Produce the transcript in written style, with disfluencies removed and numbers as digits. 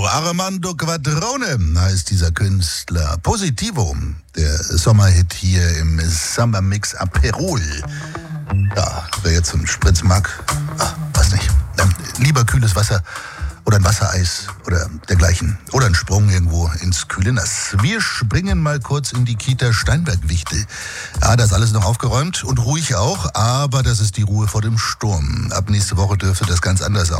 Armando Quadrone heißt dieser Künstler. Positivo, der Sommerhit hier im Summer Mix Aperol. Ja, wer jetzt so einen Spritz mag, weiß nicht, lieber kühles Wasser oder ein Wassereis oder dergleichen. Oder ein Sprung irgendwo ins kühle Nass. Wir springen mal kurz in die Kita Steinberg-Wichtel. Ja, da ist alles noch aufgeräumt und ruhig auch, aber das ist die Ruhe vor dem Sturm. Ab nächste Woche dürfte das ganz anders